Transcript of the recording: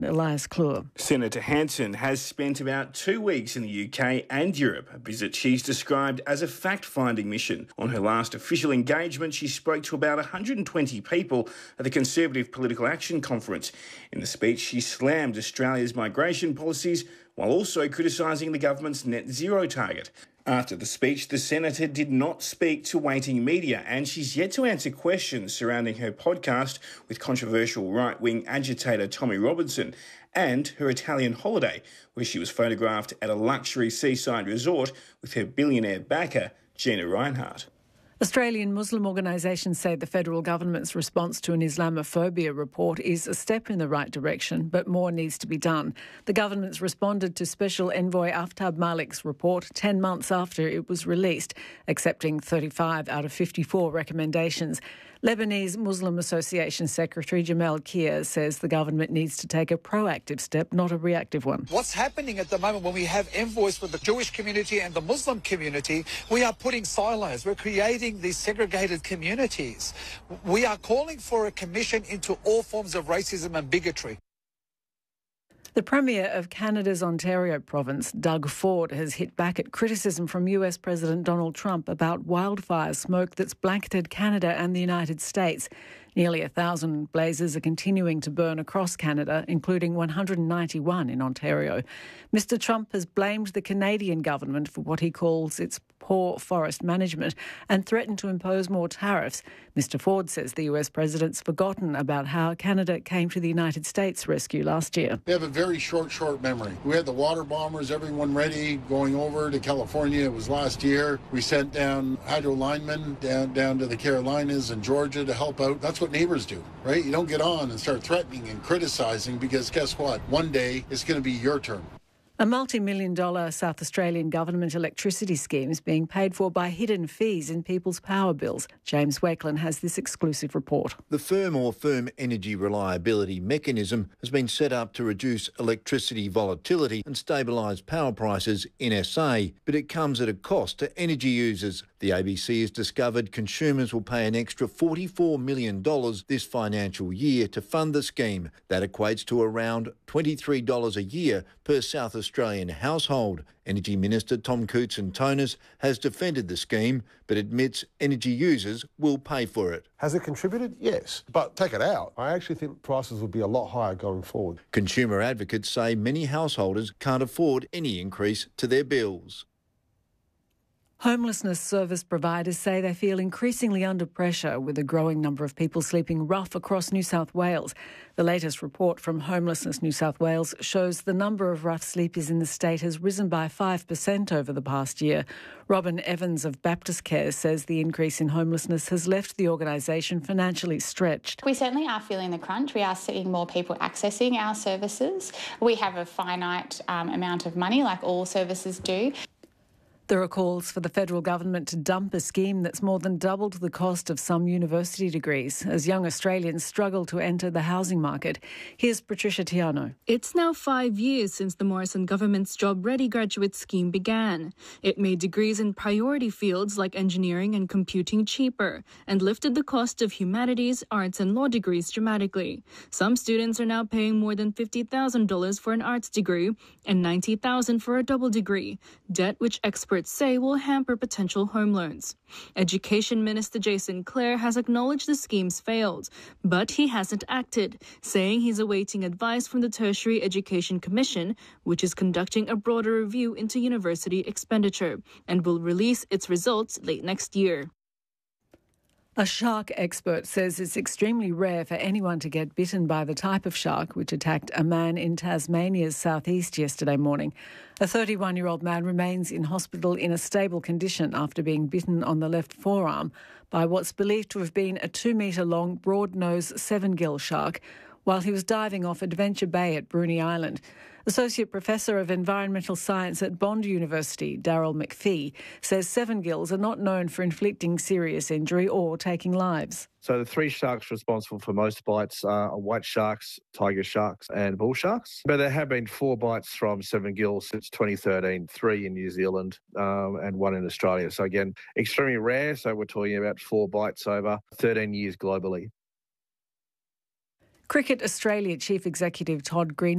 Elias Klur. Senator Hanson has spent about 2 weeks in the UK and Europe, a visit she's described as a fact-finding mission. On her last official engagement, she spoke to about 120 people at the Conservative Political Action Conference. In the speech, she slammed Australia's migration policies while also criticising the government's net zero target. After the speech, the senator did not speak to waiting media, and she's yet to answer questions surrounding her podcast with controversial right-wing agitator Tommy Robinson and her Italian holiday, where she was photographed at a luxury seaside resort with her billionaire backer, Gina Rinehart. Australian Muslim organisations say the federal government's response to an Islamophobia report is a step in the right direction, but more needs to be done. The government's responded to Special Envoy Aftab Malik's report 10 months after it was released, accepting 35 out of 54 recommendations. Lebanese Muslim Association Secretary Jamal Kia says the government needs to take a proactive step, not a reactive one. What's happening at the moment when we have envoys for the Jewish community and the Muslim community, we are putting silos. We're creating these segregated communities. We are calling for a commission into all forms of racism and bigotry. The Premier of Canada's Ontario province, Doug Ford, has hit back at criticism from US President Donald Trump about wildfire smoke that's blanketed Canada and the United States. Nearly 1,000 blazes are continuing to burn across Canada, including 191 in Ontario. Mr Trump has blamed the Canadian government for what he calls its poor forest management and threatened to impose more tariffs. Mr Ford says the US president's forgotten about how Canada came to the United States' rescue last year. We have a very short memory. We had the water bombers, everyone ready, going over to California. It was last year. We sent down hydro linemen down to the Carolinas and Georgia to help out. That's what neighbors do, right? You don't get on and start threatening and criticizing because guess what? One day it's going to be your turn. A multi-million-dollar South Australian government electricity scheme is being paid for by hidden fees in people's power bills. James Wakelin has this exclusive report. The firm energy reliability mechanism has been set up to reduce electricity volatility and stabilise power prices in SA, but it comes at a cost to energy users. The ABC has discovered consumers will pay an extra $44 million this financial year to fund the scheme. That equates to around $23 a year per South Australian household. Energy Minister Tom Koutsan-Tonis has defended the scheme but admits energy users will pay for it. Has it contributed? Yes. But take it out, I actually think prices will be a lot higher going forward. Consumer advocates say many householders can't afford any increase to their bills. Homelessness service providers say they feel increasingly under pressure with a growing number of people sleeping rough across New South Wales. The latest report from Homelessness New South Wales shows the number of rough sleepers in the state has risen by 5% over the past year. Robin Evans of Baptist Care says the increase in homelessness has left the organisation financially stretched. We certainly are feeling the crunch. We are seeing more people accessing our services. We have a finite amount of money, like all services do. There are calls for the federal government to dump a scheme that's more than doubled the cost of some university degrees as young Australians struggle to enter the housing market. Here's Patricia Tiano. It's now 5 years since the Morrison government's Job Ready graduate scheme began. It made degrees in priority fields like engineering and computing cheaper and lifted the cost of humanities, arts and law degrees dramatically. Some students are now paying more than $50,000 for an arts degree and $90,000 for a double degree, debt which experts say will hamper potential home loans. Education Minister Jason Clare has acknowledged the scheme's failed, but he hasn't acted, saying he's awaiting advice from the Tertiary Education Commission, which is conducting a broader review into university expenditure and will release its results late next year. A shark expert says it's extremely rare for anyone to get bitten by the type of shark which attacked a man in Tasmania's southeast yesterday morning. A 31-year-old man remains in hospital in a stable condition after being bitten on the left forearm by what's believed to have been a 2-metre-long broad-nosed 7-gill shark while he was diving off Adventure Bay at Bruny Island. Associate Professor of Environmental Science at Bond University, Daryl McPhee, says 7-gills are not known for inflicting serious injury or taking lives. So the 3 sharks responsible for most bites are white sharks, tiger sharks and bull sharks. But there have been 4 bites from 7-gills since 2013, 3 in New Zealand and 1 in Australia. So again, extremely rare. So we're talking about 4 bites over 13 years globally. Cricket Australia Chief Executive Todd Green